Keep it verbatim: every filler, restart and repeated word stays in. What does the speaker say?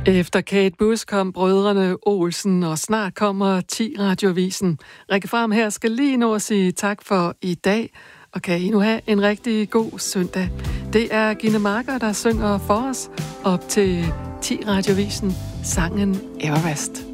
Efter Kate Bush kom brødrene Olsen, og snart kommer ti Radioavisen. Rikke Fram her skal lige nå at sige tak for i dag, og kan I nu have en rigtig god søndag. Det er Gine Marker, der synger for os op til ti Radioavisen, sangen Everest.